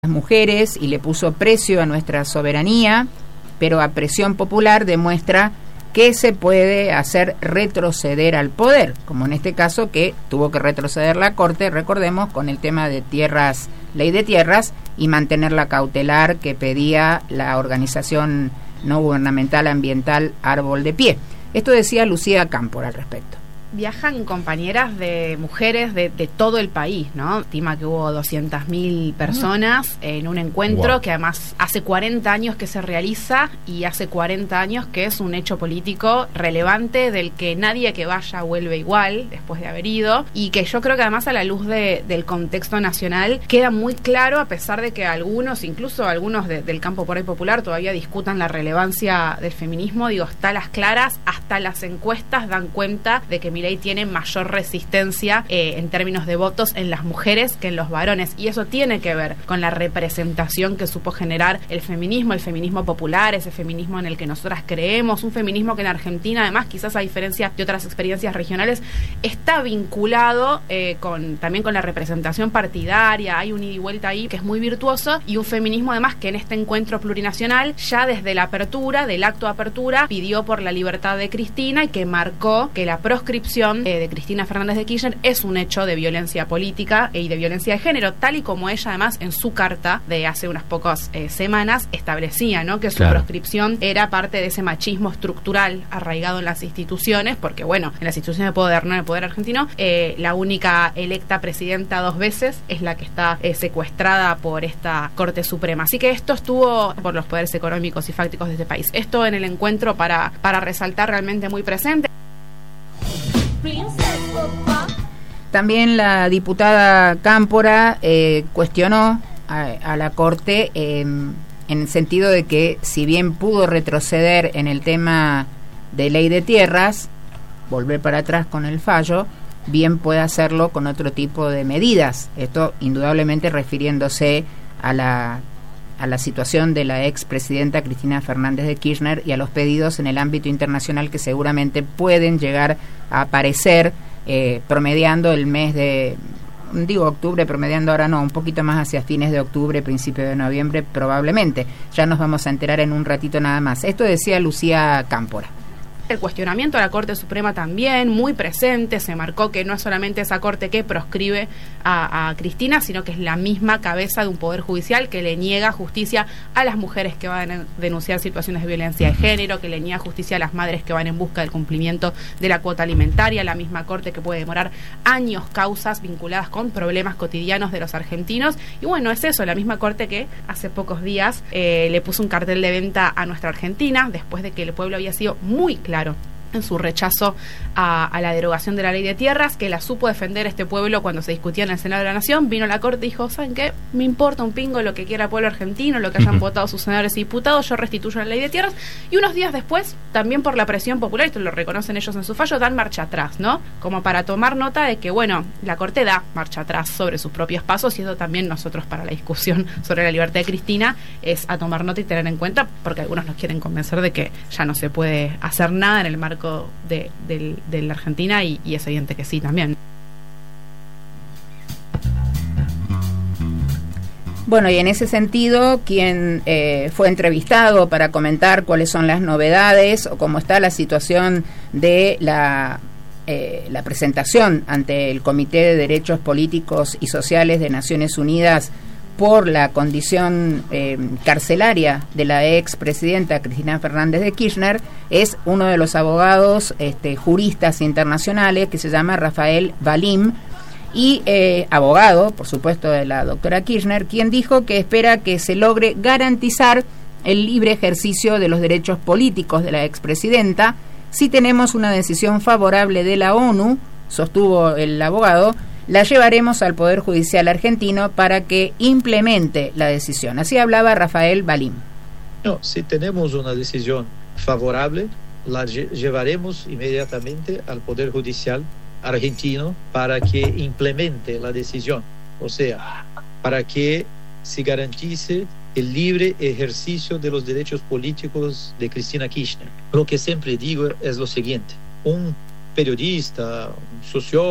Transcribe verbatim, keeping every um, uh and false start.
las mujeres y le puso precio a nuestra soberanía, pero a presión popular demuestra que se puede hacer retroceder al poder, como en este caso que tuvo que retroceder la Corte, recordemos, con el tema de tierras, ley de tierras, y mantener la cautelar que pedía la organización no gubernamental ambiental Árbol de Pie. Esto decía Lucía Cámpora al respecto. Viajan compañeras de mujeres de, de todo el país, ¿no? Estima que hubo doscientas mil personas en un encuentro wow. que además hace cuarenta años que se realiza y hace cuarenta años que es un hecho político relevante del que nadie que vaya vuelve igual después de haber ido, y que yo creo que además a la luz de, del contexto nacional queda muy claro, a pesar de que algunos, incluso algunos de, del campo por ahí popular, todavía discutan la relevancia del feminismo. Digo, está a las claras, hasta las encuestas dan cuenta de que Milei tiene mayor resistencia eh, en términos de votos en las mujeres que en los varones, y eso tiene que ver con la representación que supo generar el feminismo, el feminismo popular, ese feminismo en el que nosotras creemos, un feminismo que en Argentina, además, quizás a diferencia de otras experiencias regionales, está vinculado eh, con también con la representación partidaria. Hay un ida y vuelta ahí que es muy virtuoso, y un feminismo además que en este encuentro plurinacional, ya desde la apertura, del acto de apertura, pidió por la libertad de Cristina, y que marcó que la proscripción de Cristina Fernández de Kirchner es un hecho de violencia política y de violencia de género, tal y como ella además en su carta de hace unas pocas eh, semanas establecía, ¿no? Que su claro. proscripción era parte de ese machismo estructural arraigado en las instituciones, porque bueno, en las instituciones de poder, no en el poder argentino, eh, la única electa presidenta dos veces es la que está eh, secuestrada por esta Corte Suprema. Así que esto estuvo por los poderes económicos y fácticos de este país. Esto en el encuentro para, para resaltar realmente muy presente. También la diputada Cámpora eh, cuestionó a, a la Corte eh, en el sentido de que, si bien pudo retroceder en el tema de ley de tierras, volver para atrás con el fallo, bien puede hacerlo con otro tipo de medidas. Esto indudablemente refiriéndose a la a la situación de la expresidenta Cristina Fernández de Kirchner y a los pedidos en el ámbito internacional que seguramente pueden llegar a aparecer eh, promediando el mes de, digo octubre, promediando ahora no, un poquito más hacia fines de octubre, principio de noviembre probablemente. Ya nos vamos a enterar en un ratito nada más. Esto decía Lucía Cámpora. El cuestionamiento a la Corte Suprema también, muy presente, se marcó que no es solamente esa Corte que proscribe a, a Cristina, sino que es la misma cabeza de un Poder Judicial que le niega justicia a las mujeres que van a denunciar situaciones de violencia de género, que le niega justicia a las madres que van en busca del cumplimiento de la cuota alimentaria, la misma Corte que puede demorar años causas vinculadas con problemas cotidianos de los argentinos. Y bueno, es eso, la misma Corte que hace pocos días eh, le puso un cartel de venta a nuestra Argentina, después de que el pueblo había sido muy claro en su rechazo a, a la derogación de la ley de tierras, que la supo defender este pueblo cuando se discutía en el Senado de la Nación. Vino a la Corte y dijo, ¿saben qué? Me importa un pingo lo que quiera el pueblo argentino, lo que hayan votado sus senadores y diputados, yo restituyo la ley de tierras. Y unos días después, también por la presión popular, esto lo reconocen ellos en su fallo, dan marcha atrás, ¿no? Como para tomar nota de que, bueno, la Corte da marcha atrás sobre sus propios pasos, y eso también nosotros, para la discusión sobre la libertad de Cristina, es a tomar nota y tener en cuenta, porque algunos nos quieren convencer de que ya no se puede hacer nada en el marco De, de, de la Argentina, y, y es evidente que sí también. Bueno, y en ese sentido, quien eh, fue entrevistado para comentar cuáles son las novedades o cómo está la situación de la, eh, la presentación ante el Comité de Derechos Políticos y Sociales de Naciones Unidas por la condición eh, carcelaria de la expresidenta Cristina Fernández de Kirchner, es uno de los abogados este, juristas internacionales, que se llama Rafael Valim, y eh, abogado, por supuesto, de la doctora Kirchner, quien dijo que espera que se logre garantizar el libre ejercicio de los derechos políticos de la expresidenta si tenemos una decisión favorable de la ONU, sostuvo el abogado. La llevaremos al Poder Judicial argentino para que implemente la decisión. Así hablaba Rafael Valim. No, si tenemos una decisión favorable, la lle- llevaremos inmediatamente al Poder Judicial argentino para que implemente la decisión. O sea, para que se garantice el libre ejercicio de los derechos políticos de Cristina Kirchner. Lo que siempre digo es lo siguiente: un periodista, un sociólogo,